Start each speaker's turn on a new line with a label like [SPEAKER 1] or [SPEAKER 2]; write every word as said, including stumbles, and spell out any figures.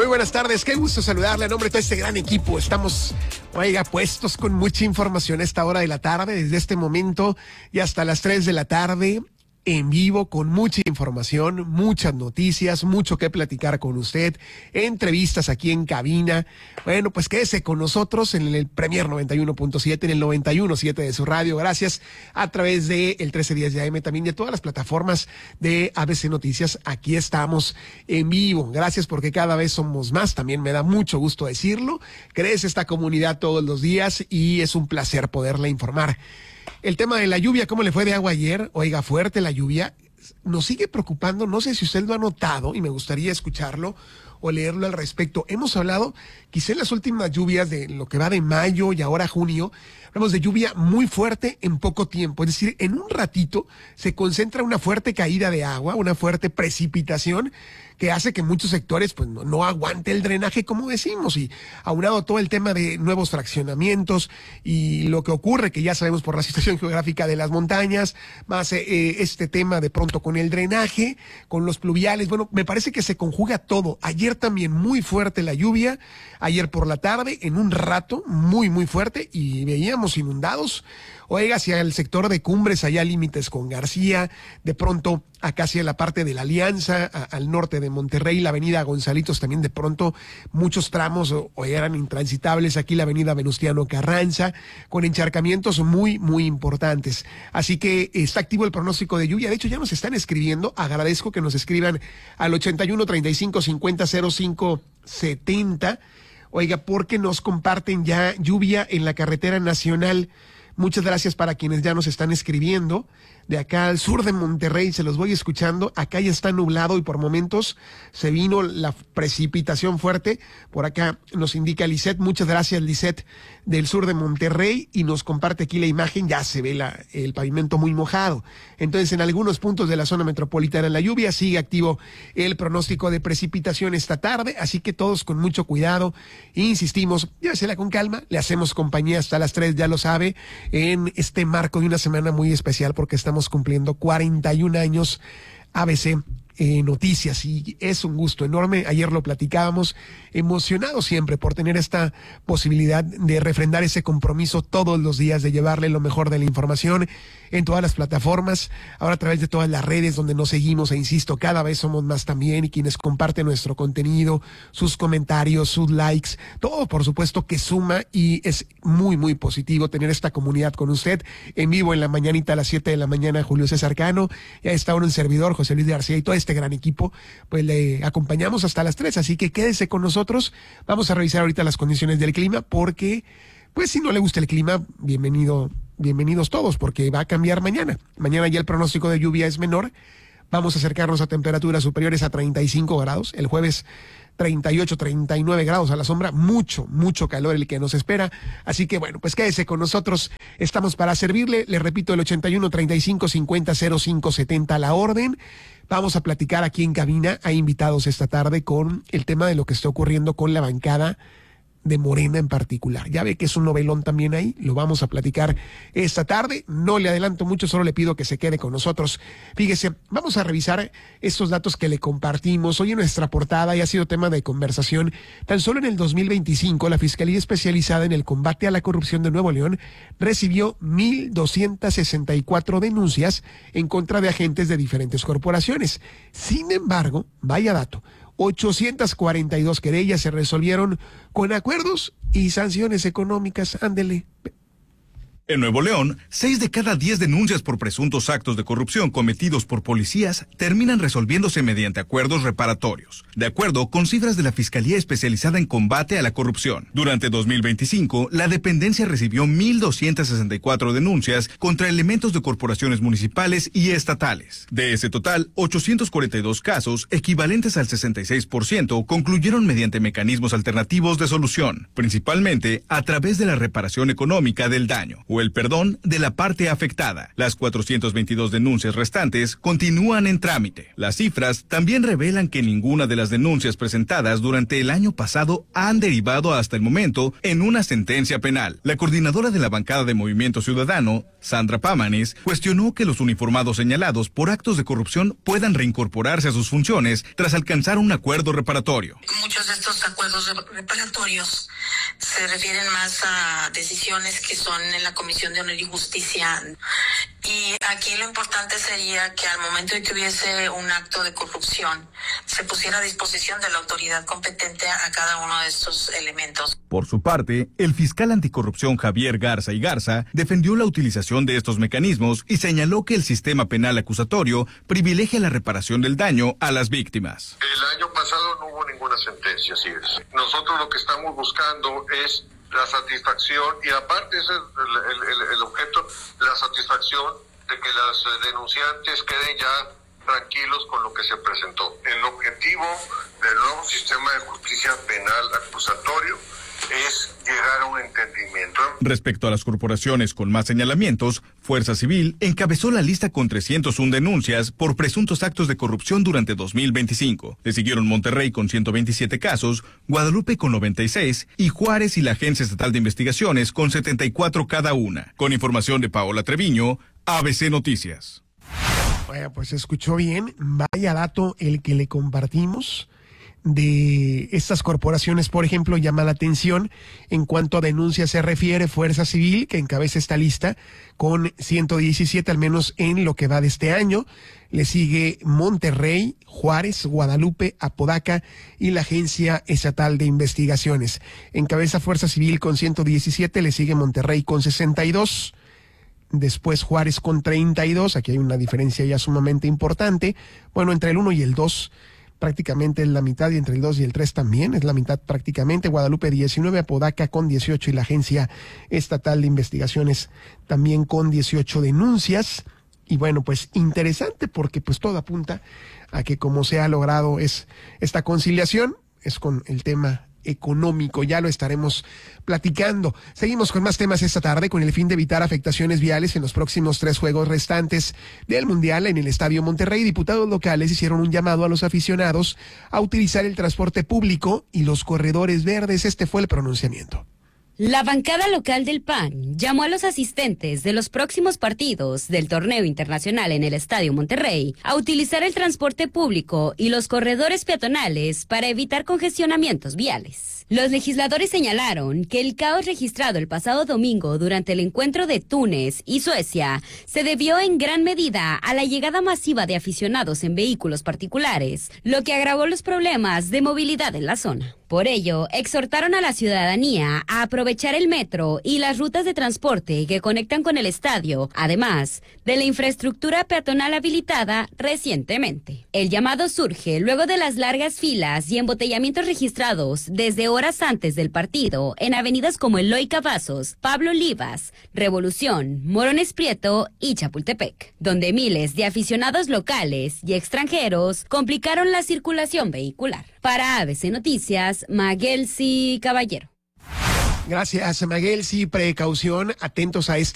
[SPEAKER 1] Muy buenas tardes, qué gusto saludarle a nombre de todo este gran equipo. Estamos, oiga, puestos con mucha información a esta hora de la tarde, desde este momento y hasta las tres de la tarde, en vivo, con mucha información, muchas noticias, mucho que platicar con usted, entrevistas aquí en cabina. Bueno, pues quédese con nosotros en el Premier noventa y uno punto siete, en el noventa y uno punto siete de su radio. Gracias a través de el trece diez de A M, también de todas las plataformas de A B C Noticias. Aquí estamos en vivo. Gracias porque cada vez somos más. También me da mucho gusto decirlo. Crece esta comunidad todos los días y es un placer poderla informar. El tema de la lluvia, ¿cómo le fue de agua ayer? Oiga, fuerte la lluvia, nos sigue preocupando, no sé si usted lo ha notado y me gustaría escucharlo o leerlo al respecto. Hemos hablado, quizá en las últimas lluvias de lo que va de mayo y ahora junio, hablamos de lluvia muy fuerte en poco tiempo, es decir, en un ratito se concentra una fuerte caída de agua, una fuerte precipitación que hace que muchos sectores pues no, no aguante el drenaje, como decimos, y aunado todo el tema de nuevos fraccionamientos y lo que ocurre, que ya sabemos por la situación geográfica de las montañas, más eh, este tema de pronto con el drenaje, con los pluviales, bueno, me parece que se conjuga todo. Ayer también muy fuerte la lluvia, ayer por la tarde, en un rato, muy, muy fuerte, y veíamos inundados. Oiga, hacia el sector de Cumbres, allá límites con García, de pronto acá hacia la parte de la Alianza, a, al norte de Monterrey, la avenida Gonzalitos también de pronto muchos tramos o, o eran intransitables, aquí la avenida Venustiano Carranza, con encharcamientos muy, muy importantes. Así que está activo el pronóstico de lluvia, de hecho ya nos están escribiendo, agradezco que nos escriban al ochenta y uno, treinta y cinco, cincuenta, cero cinco, setenta, oiga, porque nos comparten ya lluvia en la carretera nacional. Muchas gracias para quienes ya nos están escribiendo. De acá al sur de Monterrey, se los voy escuchando. Acá ya está nublado y por momentos se vino la precipitación fuerte. Por acá nos indica Lisette. Muchas gracias, Lisette, del sur de Monterrey. Y nos comparte aquí la imagen. Ya se ve la, el pavimento muy mojado. Entonces, en algunos puntos de la zona metropolitana la lluvia. Sigue activo el pronóstico de precipitación esta tarde. Así que todos con mucho cuidado. Insistimos, llévesela con calma. Le hacemos compañía hasta las tres, ya lo sabe, en este marco de una semana muy especial porque estamos cumpliendo cuarenta y un años A B C eh, Noticias y es un gusto enorme. Ayer lo platicábamos, emocionado siempre por tener esta posibilidad de refrendar ese compromiso todos los días de llevarle lo mejor de la información en todas las plataformas, ahora a través de todas las redes donde nos seguimos, e insisto, cada vez somos más también, y quienes comparten nuestro contenido, sus comentarios, sus likes, todo por supuesto que suma y es muy muy positivo tener esta comunidad con usted en vivo en la mañanita a las siete de la mañana. Julio César Cano, ya está un servidor, José Luis García, y todo este gran equipo, pues le acompañamos hasta las tres, así que quédese con nosotros. Vamos a revisar ahorita las condiciones del clima porque, pues si no le gusta el clima, bienvenido Bienvenidos todos, porque va a cambiar mañana. Mañana ya el pronóstico de lluvia es menor. Vamos a acercarnos a temperaturas superiores a treinta y cinco grados. El jueves treinta y ocho, treinta y nueve grados a la sombra. Mucho, mucho calor el que nos espera. Así que bueno, pues quédese con nosotros. Estamos para servirle. Le repito, el ochenta y uno, treinta y cinco, cincuenta, cero cinco, setenta, la orden. Vamos a platicar aquí en cabina. Hay invitados esta tarde con el tema de lo que está ocurriendo con la bancada de Morena en particular. Ya ve que es un novelón también ahí, lo vamos a platicar esta tarde. No le adelanto mucho, solo le pido que se quede con nosotros. Fíjese, vamos a revisar estos datos que le compartimos hoy en nuestra portada y ha sido tema de conversación. Tan solo en el dos mil veinticinco, la Fiscalía Especializada en el Combate a la Corrupción de Nuevo León recibió mil doscientas sesenta y cuatro denuncias en contra de agentes de diferentes corporaciones. Sin embargo, vaya dato, ochocientas cuarenta y dos querellas se resolvieron con acuerdos y sanciones económicas. Ándele.
[SPEAKER 2] En Nuevo León, seis de cada diez denuncias por presuntos actos de corrupción cometidos por policías terminan resolviéndose mediante acuerdos reparatorios, de acuerdo con cifras de la Fiscalía Especializada en Combate a la Corrupción. Durante dos mil veinticinco, la dependencia recibió mil doscientas sesenta y cuatro denuncias contra elementos de corporaciones municipales y estatales. De ese total, ochocientos cuarenta y dos casos, equivalentes al sesenta y seis por ciento, concluyeron mediante mecanismos alternativos de solución, principalmente a través de la reparación económica del daño o el perdón de la parte afectada. Las cuatrocientas veintidós denuncias restantes continúan en trámite. Las cifras también revelan que ninguna de las denuncias presentadas durante el año pasado han derivado hasta el momento en una sentencia penal. La coordinadora de la bancada de Movimiento Ciudadano, Sandra Pámanes, cuestionó que los uniformados señalados por actos de corrupción puedan reincorporarse a sus funciones tras alcanzar un acuerdo reparatorio.
[SPEAKER 3] Muchos de estos acuerdos reparatorios se refieren más a decisiones que son en la Comisión de Honor y Justicia. Y aquí lo importante sería que al momento de que hubiese un acto de corrupción, se pusiera a disposición de la autoridad competente a cada uno de estos elementos.
[SPEAKER 2] Por su parte, el fiscal anticorrupción Javier Garza y Garza defendió la utilización de estos mecanismos y señaló que el sistema penal acusatorio privilegia la reparación del daño a las víctimas.
[SPEAKER 4] El año pasado no hubo ninguna sentencia, así es. Nosotros lo que estamos buscando es la satisfacción, y aparte es el, el, el, el objeto, la satisfacción de que las denunciantes queden ya tranquilos con lo que se presentó. El objetivo del nuevo sistema de justicia penal acusatorio es llegar a un entendimiento.
[SPEAKER 2] Respecto a las corporaciones con más señalamientos, Fuerza Civil encabezó la lista con trescientas una denuncias por presuntos actos de corrupción durante dos mil veinticinco. Le siguieron Monterrey con ciento veintisiete casos, Guadalupe con noventa y seis y Juárez y la Agencia Estatal de Investigaciones con setenta y cuatro cada una. Con información de Paola Treviño, A B C Noticias.
[SPEAKER 1] Bueno, pues escuchó bien, vaya dato el que le compartimos de estas corporaciones. Por ejemplo, llama la atención en cuanto a denuncias se refiere Fuerza Civil, que encabeza esta lista con ciento diecisiete, al menos en lo que va de este año. Le sigue Monterrey, Juárez, Guadalupe, Apodaca y la Agencia Estatal de Investigaciones. Encabeza Fuerza Civil con ciento diecisiete, le sigue Monterrey con sesenta y dos. Después Juárez con treinta y dos, aquí hay una diferencia ya sumamente importante. Bueno, entre el uno y el dos prácticamente es la mitad, y entre el dos y el tres también es la mitad prácticamente. Guadalupe diecinueve, Apodaca con dieciocho y la Agencia Estatal de Investigaciones también con dieciocho denuncias. Y bueno, pues interesante porque pues todo apunta a que como se ha logrado es esta conciliación, es con el tema económico, ya lo estaremos platicando. Seguimos con más temas esta tarde con el fin de evitar afectaciones viales en los próximos tres juegos restantes del Mundial en el Estadio Monterrey. Diputados locales hicieron un llamado a los aficionados a utilizar el transporte público y los corredores verdes. Este fue el pronunciamiento.
[SPEAKER 5] La bancada local del P A N llamó a los asistentes de los próximos partidos del torneo internacional en el Estadio Monterrey a utilizar el transporte público y los corredores peatonales para evitar congestionamientos viales. Los legisladores señalaron que el caos registrado el pasado domingo durante el encuentro de Túnez y Suecia se debió en gran medida a la llegada masiva de aficionados en vehículos particulares, lo que agravó los problemas de movilidad en la zona. Por ello, exhortaron a la ciudadanía a aprovechar el metro y las rutas de transporte que conectan con el estadio, además de la infraestructura peatonal habilitada recientemente. El llamado surge luego de las largas filas y embotellamientos registrados desde horas antes del partido en avenidas como Eloy Cavazos, Pablo Olivas, Revolución, Morones Prieto y Chapultepec, donde miles de aficionados locales y extranjeros complicaron la circulación vehicular. Para A B C Noticias, Maguelsi Caballero.
[SPEAKER 1] Gracias, Maguelsi. Precaución, atentos a este